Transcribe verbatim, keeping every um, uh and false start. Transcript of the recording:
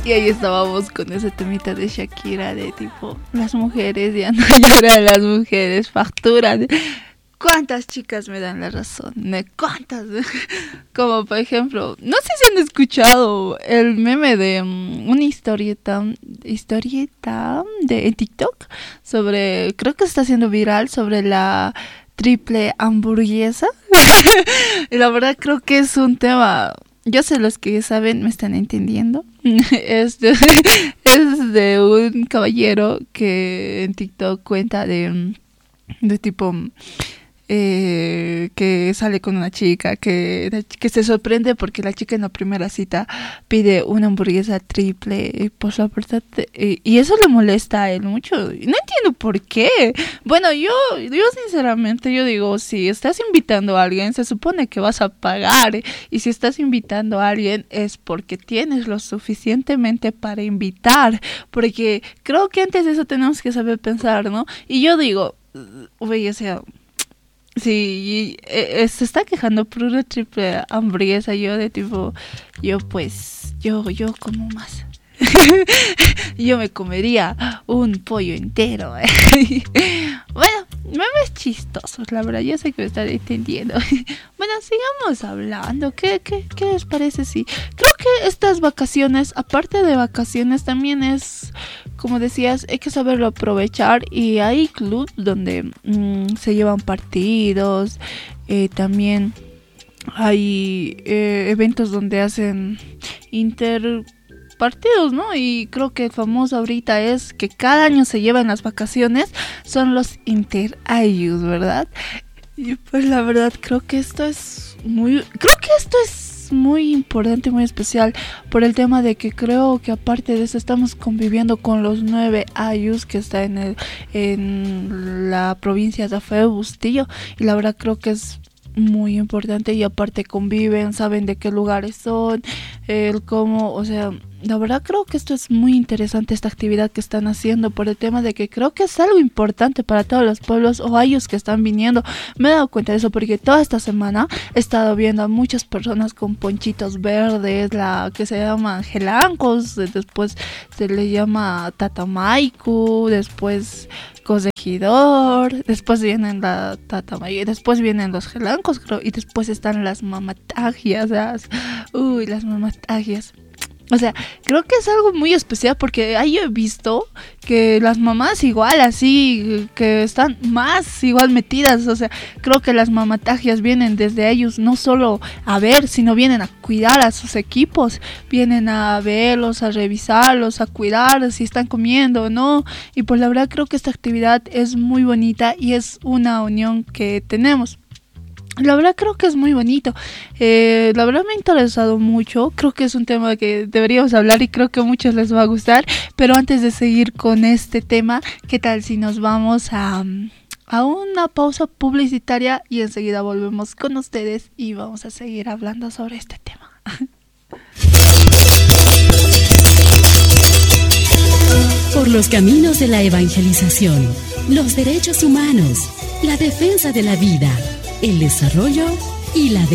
Y ahí estábamos con ese temita de Shakira, de tipo, las mujeres ya no lloran, las mujeres facturan. ¿Cuántas chicas me dan la razón? ¿Cuántas? Como por ejemplo, no sé si han escuchado el meme de um, una historieta, historieta de en TikTok sobre, creo que se está haciendo viral, sobre la triple hamburguesa. Y la verdad creo que es un tema, yo sé, los que saben me están entendiendo. Es de, es de un caballero que en TikTok cuenta de, de tipo... Eh, que sale con una chica que, que se sorprende porque la chica en la primera cita pide una hamburguesa triple y pues la verdad y, y eso le molesta a él mucho. No entiendo por qué. Bueno, yo yo sinceramente yo digo, si estás invitando a alguien se supone que vas a pagar, y si estás invitando a alguien es porque tienes lo suficientemente para invitar, porque creo que antes de eso tenemos que saber pensar, ¿no? Y yo digo, güey, o sea, sí, eh, se está quejando por una triple hamburguesa. Yo de tipo, yo pues, yo, yo como más. Yo me comería un pollo entero. Bueno, memes chistosos, la verdad, yo sé que me están entendiendo. Bueno, sigamos hablando. ¿Qué, qué, qué les parece? Sí, creo que estas vacaciones, aparte de vacaciones, también es, como decías, hay que saberlo aprovechar. Y hay clubs donde mmm, se llevan partidos, eh, también hay eh, eventos donde hacen inter partidos, ¿no? Y creo que el famoso ahorita es que cada año se llevan las vacaciones, son los Inter-Ayus, ¿verdad? Y pues la verdad creo que esto es muy, creo que esto es muy importante, muy especial, por el tema de que creo que aparte de eso estamos conviviendo con los nueve Ayus que está en el, en la provincia de Fe Bustillo, y la verdad creo que es muy importante, y aparte conviven, saben de qué lugares son, el cómo, o sea, la verdad creo que esto es muy interesante, esta actividad que están haciendo, por el tema de que creo que es algo importante para todos los pueblos o ayus que están viniendo. Me he dado cuenta de eso porque toda esta semana he estado viendo a muchas personas con ponchitos verdes, la que se llaman gelancos, después se le llama tatamaiku, después Corregidor, después vienen la tatamaiku, después vienen los gelancos, creo, y después están las mamatagias, las, uy, las mamatagias. O sea, creo que es algo muy especial porque ahí he visto que las mamás igual así, que están más igual metidas. O sea, creo que las mamatagias vienen desde ellos no solo a ver, sino vienen a cuidar a sus equipos. Vienen a verlos, a revisarlos, a cuidar si están comiendo o no. Y pues la verdad creo que esta actividad es muy bonita y es una unión que tenemos. La verdad creo que es muy bonito, eh, la verdad me ha interesado mucho, creo que es un tema que deberíamos hablar y creo que a muchos les va a gustar, pero antes de seguir con este tema, ¿qué tal si nos vamos a, a una pausa publicitaria y enseguida volvemos con ustedes y vamos a seguir hablando sobre este tema? Por los caminos de la evangelización, los derechos humanos, la defensa de la vida, el desarrollo y la